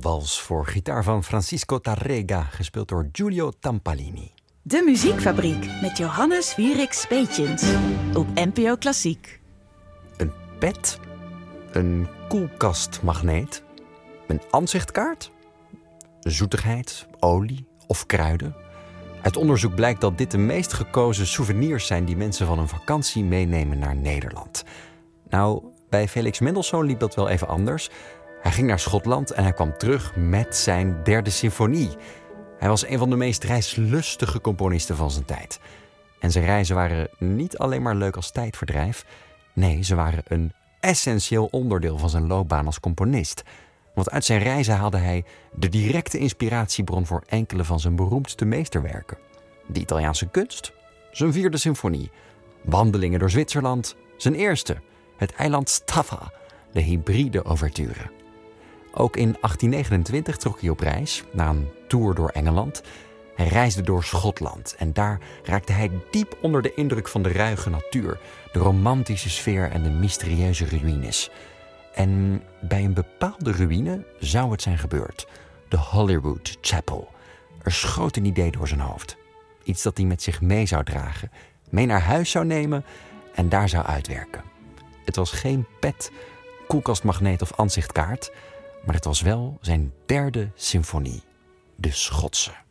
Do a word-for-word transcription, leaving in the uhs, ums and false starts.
wals voor gitaar van Francisco Tárrega, gespeeld door Giulio Tampalini. De Muziekfabriek met Johannes Wierik Speetjens op N P O Klassiek. Een pet, een koelkastmagneet, een aanzichtkaart, zoetigheid, olie of kruiden. Uit onderzoek blijkt dat dit de meest gekozen souvenirs zijn die mensen van een vakantie meenemen naar Nederland. Nou, bij Felix Mendelssohn liep dat wel even anders. Hij ging naar Schotland en hij kwam terug met zijn derde symfonie. Hij was een van de meest reislustige componisten van zijn tijd. En zijn reizen waren niet alleen maar leuk als tijdverdrijf. Nee, ze waren een essentieel onderdeel van zijn loopbaan als componist. Want uit zijn reizen haalde hij de directe inspiratiebron voor enkele van zijn beroemdste meesterwerken. De Italiaanse kunst, zijn vierde symfonie, wandelingen door Zwitserland, zijn eerste, het eiland Staffa, de hybride ouverture. Ook in achttien negenentwintig trok hij op reis, na een tour door Engeland. Hij reisde door Schotland en daar raakte hij diep onder de indruk van de ruige natuur, de romantische sfeer en de mysterieuze ruïnes. En bij een bepaalde ruïne zou het zijn gebeurd. De Holyrood Chapel. Er schoot een idee door zijn hoofd. Iets dat hij met zich mee zou dragen, mee naar huis zou nemen en daar zou uitwerken. Het was geen pet, koelkastmagneet of aanzichtkaart, maar het was wel zijn derde symfonie, de Schotse.